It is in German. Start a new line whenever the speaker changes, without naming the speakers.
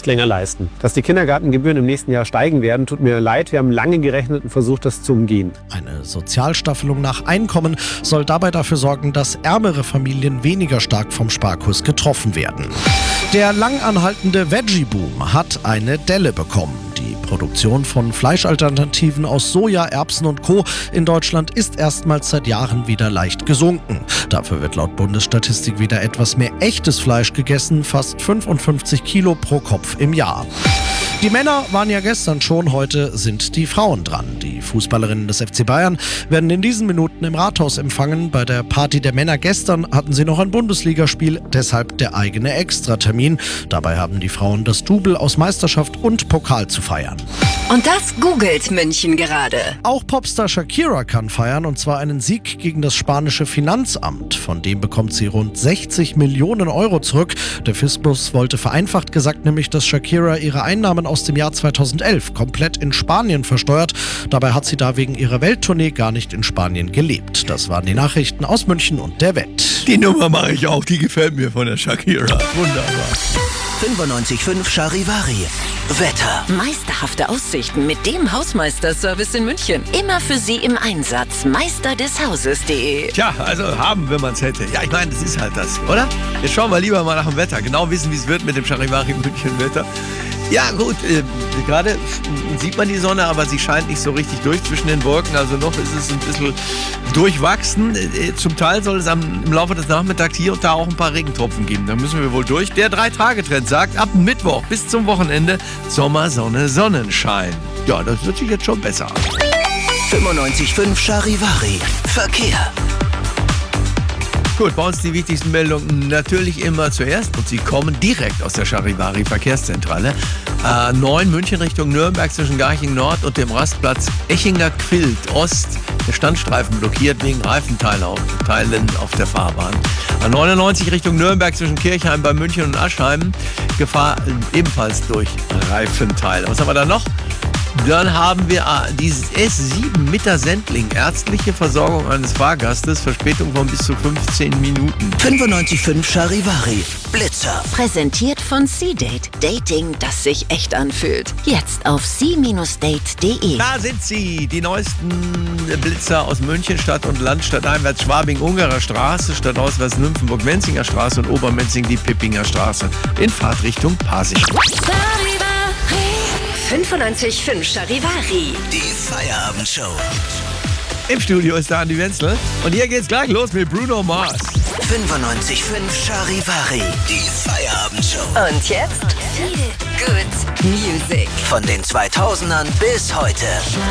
nicht länger leisten. Dass die Kindergartengebühren im nächsten Jahr steigen werden, tut mir leid. Wir haben lange gerechnet und versucht, das zu umgehen.
Eine Sozialstaffelung nach Einkommen soll dabei dafür sorgen, dass ärmere Familien weniger stark vom Sparkurs getroffen werden. Der lang anhaltende Veggie-Boom hat eine Delle bekommen. Die Produktion von Fleischalternativen aus Soja, Erbsen und Co. in Deutschland ist erstmals seit Jahren wieder leicht gesunken. Dafür wird laut Bundesstatistik wieder etwas mehr echtes Fleisch gegessen, fast 55 Kilo pro Kopf im Jahr. Die Männer waren ja gestern schon, heute sind die Frauen dran. Die Fußballerinnen des FC Bayern werden in diesen Minuten im Rathaus empfangen. Bei der Party der Männer gestern hatten sie noch ein Bundesligaspiel, deshalb der eigene Extratermin. Dabei haben die Frauen das Double aus Meisterschaft und Pokal zu feiern.
Und das googelt München gerade.
Auch Popstar Shakira kann feiern, und zwar einen Sieg gegen das spanische Finanzamt. Von dem bekommt sie rund 60 Millionen Euro zurück. Der Fiskus wollte vereinfacht gesagt nämlich, dass Shakira ihre Einnahmen aus dem Jahr 2011 komplett in Spanien versteuert. Dabei hat sie da wegen ihrer Welttournee gar nicht in Spanien gelebt. Das waren die Nachrichten aus München und der Welt.
Die Nummer mache ich auch, die gefällt mir von der Shakira. Wunderbar.
95.5 Charivari. Wetter.
Meisterhafte Aussichten mit dem Hausmeisterservice in München. Immer für Sie im Einsatz. Meisterdeshauses.de.
Tja, also haben, wenn man es hätte. Ja, ich meine, das ist halt das, oder? Jetzt schauen wir lieber mal nach dem Wetter. Genau wissen, wie es wird mit dem Charivari München Wetter. Ja gut, gerade sieht man die Sonne, aber sie scheint nicht so richtig durch zwischen den Wolken. Also noch ist es ein bisschen durchwachsen. Zum Teil soll es im Laufe des Nachmittags hier und da auch ein paar Regentropfen geben. Da müssen wir wohl durch. Der 3-Tage-Trend sagt, ab Mittwoch bis zum Wochenende Sommer, Sonne, Sonnenschein. Ja, das wird sich jetzt schon besser an.
95.5 Charivari. Verkehr.
Gut, bei uns die wichtigsten Meldungen natürlich immer zuerst und sie kommen direkt aus der Charivari Verkehrszentrale. 9 München Richtung Nürnberg zwischen Garching Nord und dem Rastplatz Echinger Quilt Ost. Der Standstreifen blockiert wegen Reifenteilen auf der Fahrbahn. 99 Richtung Nürnberg zwischen Kirchheim bei München und Aschheim. Gefahr ebenfalls durch Reifenteile. Was haben wir da noch? Dann haben wir dieses S7 Mitter-Sendling, ärztliche Versorgung eines Fahrgastes, Verspätung von bis zu 15 Minuten.
95.5 Charivari. Blitzer.
Präsentiert von C-Date. Dating, das sich echt anfühlt. Jetzt auf c-date.de.
Da sind sie, die neuesten Blitzer aus München, Stadt und Land, stadteinwärts Schwabing-Ungerer Straße, stadtauswärts Nymphenburg-Menzinger Straße und Obermenzing die Pippinger Straße in Fahrtrichtung Pasig.
95.5 Charivari.
Die Feierabendshow.
Im Studio ist da Andi Wenzel und hier geht's gleich los mit Bruno Mars.
95.5 Charivari. Die Feierabendshow.
Und jetzt Feel Good Music.
Von den 2000ern bis heute.